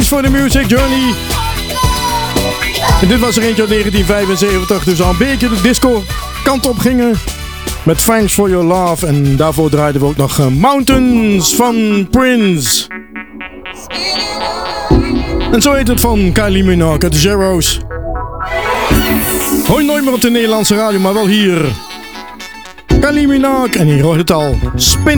Thanks for the Music Journey. En dit was er eentje uit 1975, dus al een beetje de disco kant op gingen. Met Thanks for Your Love. En daarvoor draaiden we ook nog Mountains van Prince. En zo heet het van Kylie Minogue uit de Zeros. Hoor je nooit meer op de Nederlandse radio, maar wel hier. Kylie Minogue en hier hoort het al. Spin.